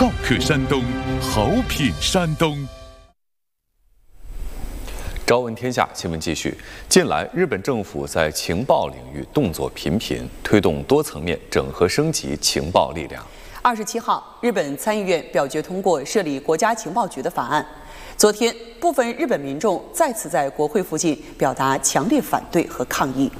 好客山东，好品山东。 朝闻天下新闻继续。近来，日本政府在情报领域动作频频，推动多层面整合升级情报力量。 27号，日本参议院表决通过设立国家情报局的法案。昨天，部分日本民众再次在国会附近表达强烈反对和抗议。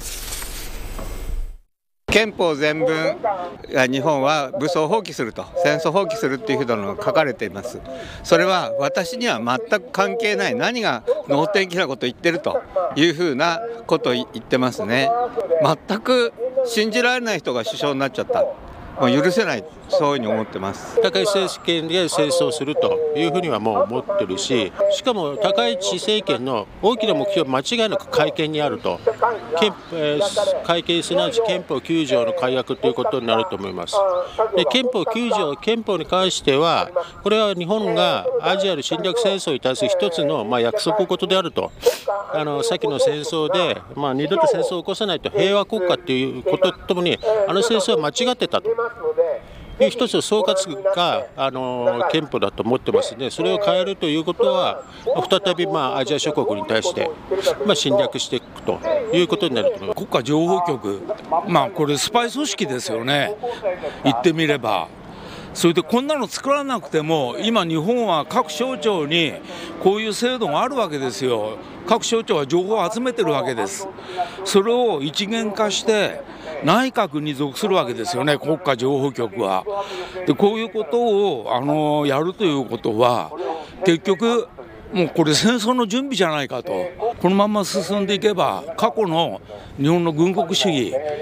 憲法全文、日本は武装放棄すると、戦争放棄するっていうふうなのが書かれています。それは私には全く関係ない、何が能天気なことを言ってるというふうなことを言ってますね。全く信じられない人が首相になっちゃった。もう許せない、そういうふうに思ってます。 高市政権で戦争するというふうにはもう思ってるし、しかも高市政権の大きな目標は間違いなく改憲にあると、改憲すなわち憲法9条の改悪ということになると思います。で憲法9条、憲法に関しては、これは日本がアジアの侵略戦争に対する一つの約束事であると、先の戦争で、二度と戦争を起こさないと、平和国家ということとともに、戦争は間違ってたと。いう一つの総括が憲法だと思ってますので、それを変えるということは再びアジア諸国に対して侵略していくということになると思います。 国家情報局、これスパイ組織ですよね、言ってみれば。それでこんなの作らなくても、今日本は各省庁にこういう制度があるわけですよ。各省庁は情報を集めてるわけです。それを一元化して内閣に属するわけですよね、国家情報局は。でこういうことをやるということは、結局もうこれ戦争の準備じゃないかと。このまま進んでいけば、過去の日本の軍国主義